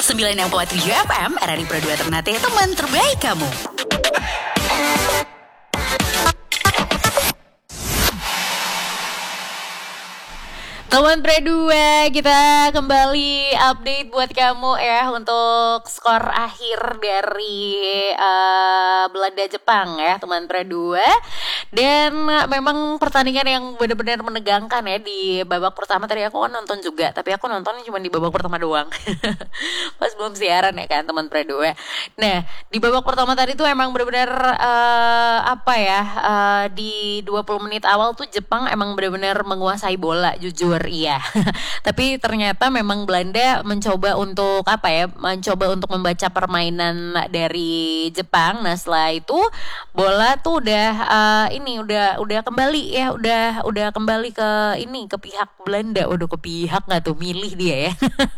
96,7 FM RRI Pro 2 Ternate, teman terbaik kamu. Teman Pro 2, kita kembali update buat kamu ya untuk skor akhir dari Belanda Jepang ya teman Pro 2. Dan memang pertandingan yang benar-benar menegangkan ya di babak pertama. Tadi aku kan nonton juga, tapi aku nontonnya cuma di babak pertama doang. Pas belum siaran ya kan teman Pro 2. Nah, di babak pertama tadi tuh emang benar-benar di 20 menit awal tuh Jepang emang benar-benar menguasai bola, jujur iya. Tapi ternyata memang Belanda mencoba untuk mencoba untuk membaca permainan dari Jepang. Nah, setelah itu bola tuh udah kembali ya, udah kembali ke pihak Belanda. Waduh, ke pihak nggak tuh, milih dia ya.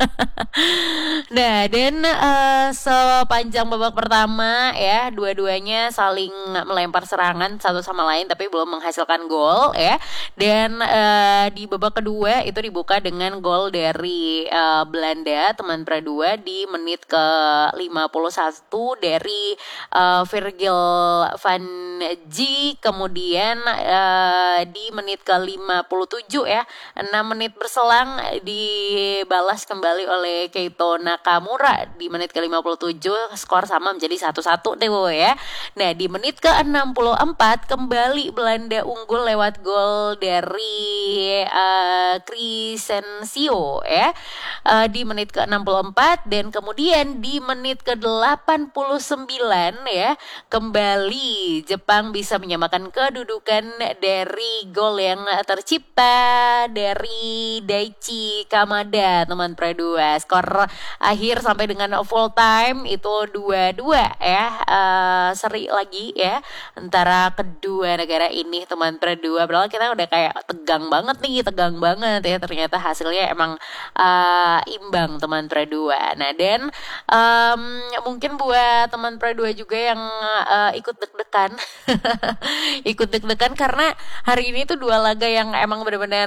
Nah, dan sepanjang babak pertama ya, dua-duanya saling melempar serangan satu sama lain tapi belum menghasilkan gol ya. Dan di babak kedua itu dibuka dengan gol dari Belanda teman Pro 2 di menit ke 51 dari Virgil van Dijk. Kemudian di menit ke 57 ya, 6 menit berselang dibalas kembali oleh Keito Nakamura di menit ke 57, skor sama menjadi 1-1 deh ya. Nah, di menit ke 64 kembali Belanda unggul lewat gol dari Crescencio ya, di menit ke 64. Dan kemudian di menit ke 89 ya, kembali Jepang bisa menyamakan kedudukan dari gol yang tercipta dari Daichi Kamada teman Pro 2. Skor akhir sampai dengan full time itu 2-2 ya, seri lagi ya antara kedua negara ini teman Pro 2. Padahal kita udah kayak tegang banget ya, ternyata hasilnya emang imbang teman Pro 2. Nah, dan mungkin buat teman Pro 2 juga yang ikut deg-degan ikut deg-degan karena hari ini tuh dua laga yang emang benar-benar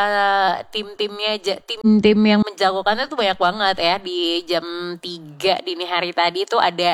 tim yang menjagokannya tuh banyak banget ya. Di jam 3 dini hari tadi tuh ada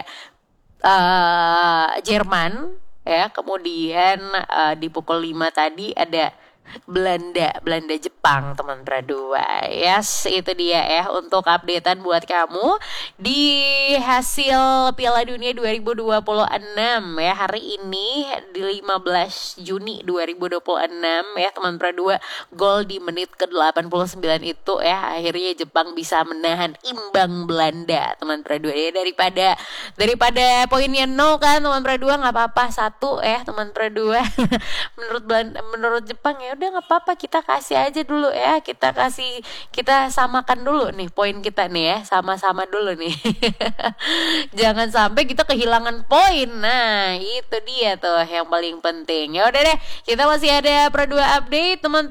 Jerman ya, kemudian di pukul 5 tadi ada Belanda Jepang teman Pro 2. Yes, itu dia ya untuk updatean buat kamu di hasil Piala Dunia 2026 ya, hari ini di 15 Juni 2026 ya teman Pro 2. Gol di menit ke 89 itu ya, akhirnya Jepang bisa menahan imbang Belanda teman Pro 2 ya. Daripada poinnya 0 kan teman Pro 2, nggak apa-apa 1 ya teman Pro 2. menurut Jepang ya udah nggak apa-apa, kita kasih aja dulu ya, kita samakan dulu nih poin kita nih ya, sama-sama dulu nih. Jangan sampai kita kehilangan poin. Nah, itu dia tuh yang paling penting. Ya udah deh, kita masih ada Pro 2 update teman